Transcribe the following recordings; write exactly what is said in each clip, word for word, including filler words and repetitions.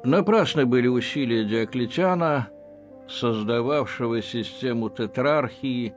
Напрасны были усилия Диоклетиана, создававшего систему тетрархии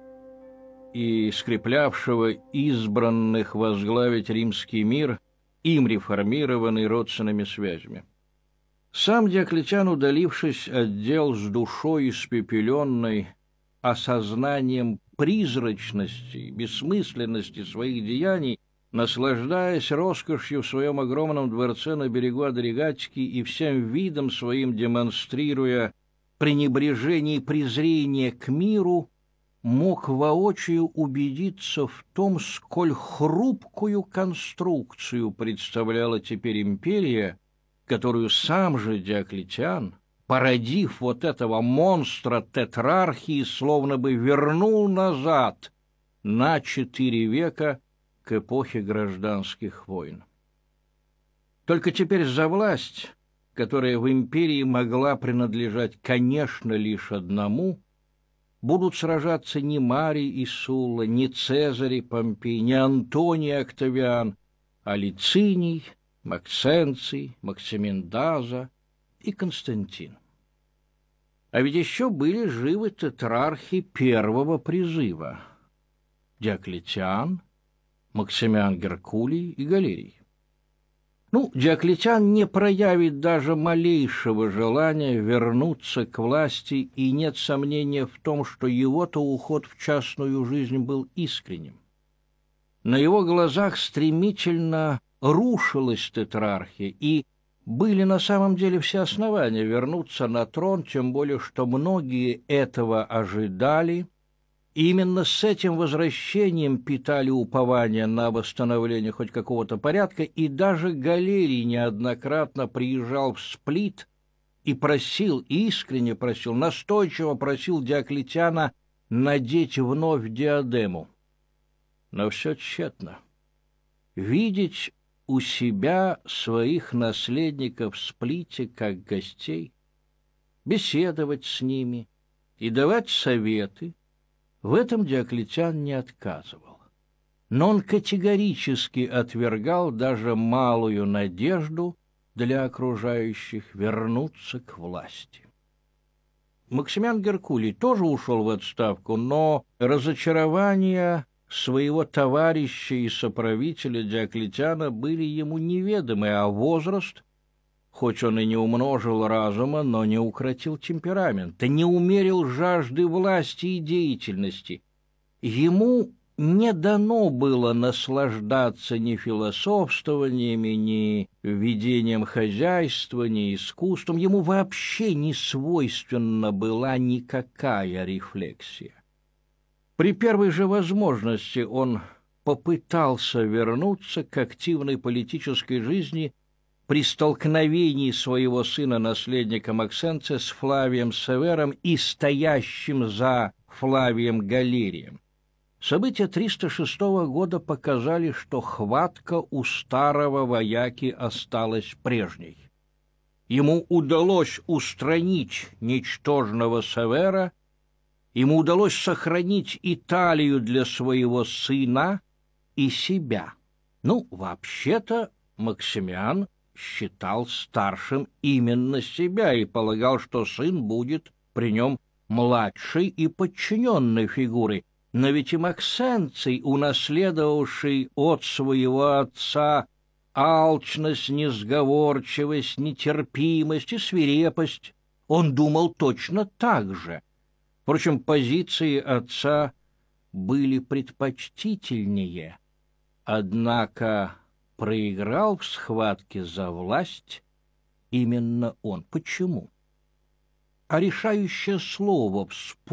и скреплявшего избранных возглавить римский мир, им реформированный родственными связями. Сам Диоклетиан, удалившись от дел с душой испепеленной, осознанием призрачности, бессмысленности своих деяний, наслаждаясь роскошью в своем огромном дворце на берегу Адригатики и всем видом своим демонстрируя пренебрежение и презрение к миру, мог воочию убедиться в том, сколь хрупкую конструкцию представляла теперь империя, которую сам же Диоклетиан, породив вот этого монстра тетрархии, словно бы вернул назад на четыре века к эпохе гражданских войн. Только теперь за власть, которая в империи могла принадлежать, конечно, лишь одному, будут сражаться не Марий и Сулла, не Цезарь и Помпей, не Антоний и Октавиан, а Лициний, Максенций, Максимин Даза и Константин. А ведь еще были живы тетрархи первого призыва – Диоклетиан, Максимиан Геркулий и Галерий. Ну, Диоклетиан не проявит даже малейшего желания вернуться к власти, и нет сомнения в том, что его-то уход в частную жизнь был искренним. На его глазах стремительно рушилась тетрархия, и были на самом деле все основания вернуться на трон, тем более что многие этого ожидали. Именно с этим возвращением питали упование на восстановление хоть какого-то порядка, и даже Галерий неоднократно приезжал в Сплит и просил, искренне просил, настойчиво просил Диоклетиана надеть вновь диадему. Но все тщетно. Видеть у себя своих наследников в Сплите как гостей, беседовать с ними и давать советы, в этом Диоклетиан не отказывал. Но он категорически отвергал даже малую надежду для окружающих вернуться к власти. Максимиан Геркулий тоже ушел в отставку, но разочарования своего товарища и соправителя Диоклетиана были ему неведомы, а возраст, хоть он и не умножил разума, но не укротил темперамента, не умерил жажды власти и деятельности. Ему не дано было наслаждаться ни философствованиями, ни ведением хозяйства, ни искусством. Ему вообще не свойственна была никакая рефлексия. При первой же возможности он попытался вернуться к активной политической жизни при столкновении своего сына-наследника Максенция с Флавием Севером и стоящим за Флавием Галерием. События триста шестого года показали, что хватка у старого вояки осталась прежней. Ему удалось устранить ничтожного Севера, ему удалось сохранить Италию для своего сына и себя. Ну, вообще-то, Максимиан считал старшим именно себя и полагал, что сын будет при нем младшей и подчиненной фигурой. Но ведь и Максенций, унаследовавший от своего отца алчность, несговорчивость, нетерпимость и свирепость, он думал точно так же. Впрочем, позиции отца были предпочтительнее, однако проиграл в схватке за власть именно он. Почему? А решающее слово в споре